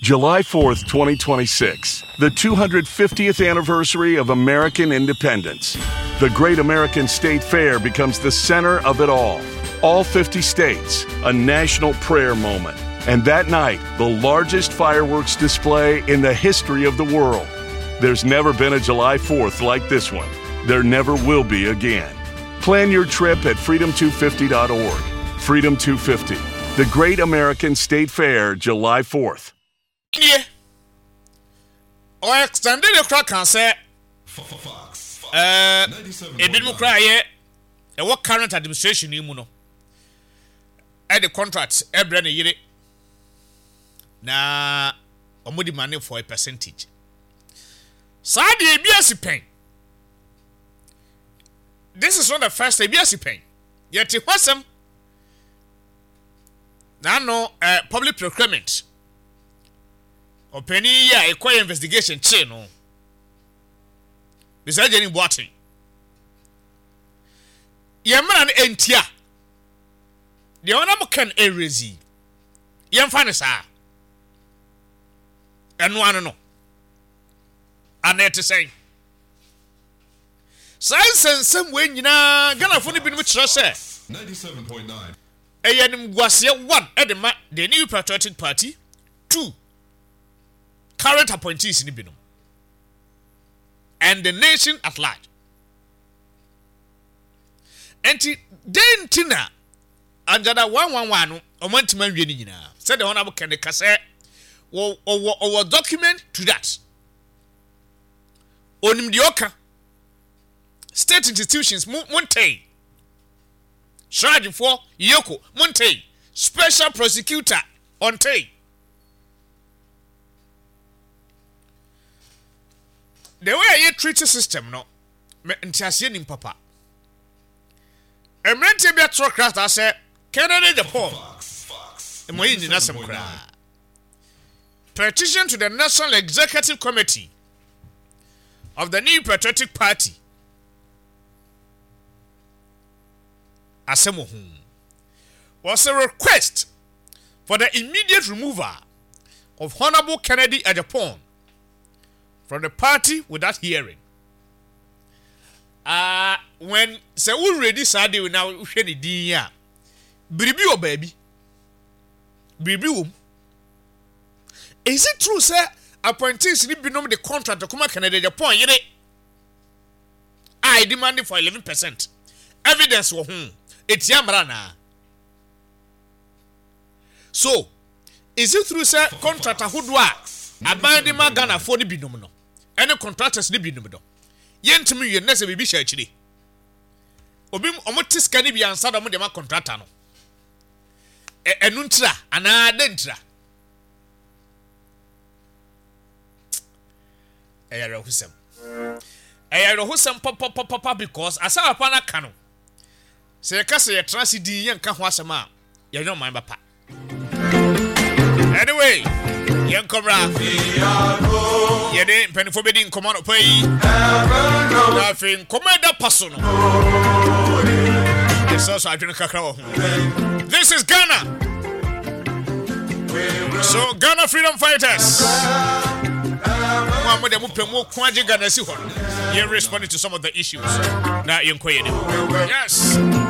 July 4th, 2026, the 250th anniversary of American independence. The Great American State Fair becomes the center of it all. All 50 states, a national prayer moment. And that night, the largest fireworks display in the history of the world. There's never been a July 4th like this one. There never will be again. Plan your trip at freedom250.org. Freedom 250, the Great American State Fair, July 4th. Yeah. Or extended the crack and say, a bit more cry, what current administration you know? At the contracts, every year. Na omudi money for a percentage. Sadi ABS paying. This is not the first ABS paying. Yet it was some. Now no public procurement. Or penny ya a investigation chain no. Besides any watching. Yaman entia. The honorable can erase. Yam fanasa. And one no. And there to say. Science and some way, you know, gonna funny been with us. 97.9. A was here one at the new patriotic party. 2. Current appointees in the Binum. And the nation at large. And then Tina and Jada 111 or Monteman Vienna said the honorable can the cassette or document to that. Onim dioka state institutions Monte charging for Yoko Monte special prosecutor on Tay. The way I treat the system no ntasian in papa. Emerente be trocrat I say Canada the poor. Petition to the National Executive Committee of the New Patriotic Party. Asemohun was a request for the immediate removal of Honorable Kennedy Agyapong from the party without hearing. When say we ready Saturday we now share the dia. Bribi o baby. Bribi. Is it true, sir? Appointees need to know the contract to come back Kennedy Agyapong yere. I demanded for 11%. Evidence wo it's yamrana. So, is it through sir contractor who do abandon my Ghana for the binum no? Any contractors ni binum no? Yentimi ye nese bibi sha chiri. Obi omotis kani bi ansa do mo de ma contractor no. Enuntra ana dentra. Eyarehusem papa because asa papa na kanu. Se ka se yetrasi di yen ka ho asema ye no man papa. Anyway, yen komra. Ye de penifo be di nkomo no pai. Na fin komeda paso no. This also I drink kakra wo. This is Ghana. So Ghana freedom fighters. You're responding to some of the issues. Now, yes.